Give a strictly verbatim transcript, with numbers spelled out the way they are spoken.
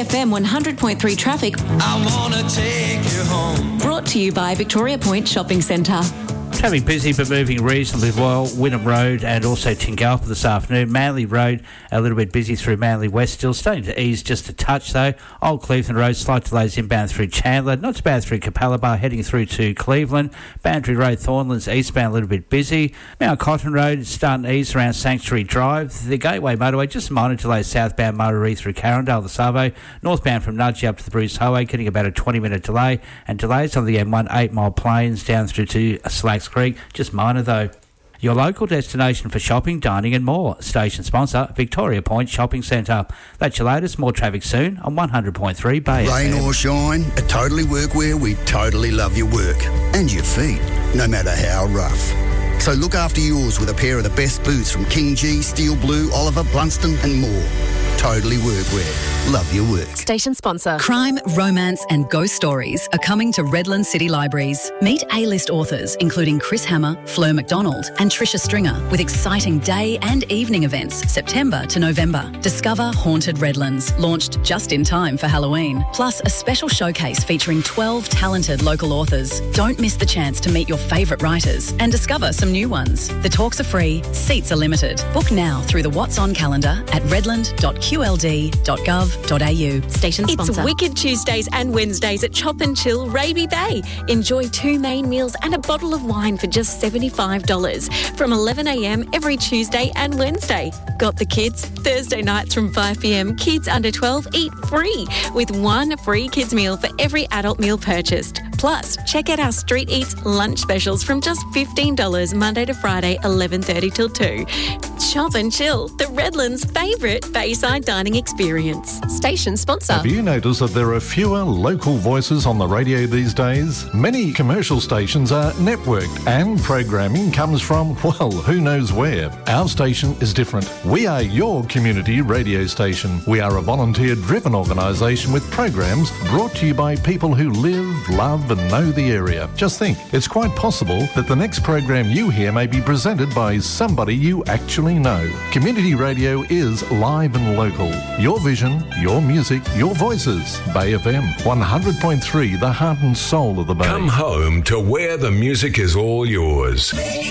F M one hundred point three traffic. I wanna take you home. Brought to you by Victoria Point Shopping Centre. Traffic busy but moving reasonably well. Wynnum Road and also Tingalpa this afternoon. Manly Road a little bit busy through Manly West, still starting to ease just a touch though. Old Cleveland Road, slight delays inbound through Chandler. Not too bad through Capalaba, heading through to Cleveland. Boundary Road, Thornlands eastbound a little bit busy. Mount Cotton Road starting to ease around Sanctuary Drive. The Gateway Motorway, just minor delays southbound Murray through Carindale, the Savo. Northbound from Nudgee up to the Bruce Highway, getting about a twenty minute delay. And delays on the M one eight Mile Plains down through to Slacks Creek, just minor though. Your local destination for shopping, dining and more. Station sponsor, Victoria Point Shopping Centre. That's your latest. More traffic soon on one hundred point three Bay Rain F M. or shine, at Totally Workwear we totally love your work and your feet, no matter how rough. So look after yours with a pair of the best boots from King G, Steel Blue, Oliver, Blunston and more. Totally Workwear. Love your work. Station sponsor. Crime, romance and ghost stories are coming to Redland City Libraries. Meet A-list authors including Chris Hammer, Fleur MacDonald and Tricia Stringer with exciting day and evening events September to November. Discover Haunted Redlands, launched just in time for Halloween. Plus a special showcase featuring twelve talented local authors. Don't miss the chance to meet your favourite writers and discover some new ones. The talks are free, seats are limited. Book now through the What's On calendar at redland dot q l d dot gov dot a u. Station sponsor. It's Wicked Tuesdays and Wednesdays at Chop and Chill Raby Bay. Enjoy two main meals and a bottle of wine for just seventy-five dollars from eleven a m every Tuesday and Wednesday. Got the kids? Thursday nights from five p m, kids under twelve eat free with one free kids meal for every adult meal purchased. Plus, check out our Street Eats lunch specials from just fifteen dollars Monday to Friday, eleven thirty till two. Chop and Chill, the Redlands' favourite Bayside dining experience. Station sponsor. Have you noticed that there are fewer local voices on the radio these days? Many commercial stations are networked and programming comes from, well, who knows where. Our station is different. We are your community radio station. We are a volunteer-driven organisation with programs brought to you by people who live, love and know the area. Just think, it's quite possible that the next program you hear may be presented by somebody you actually know. Community radio is live and local. Your vision, your music, your voices. Bay F M, one hundred point three, the heart and soul of the Bay. Come home to where the music is all yours.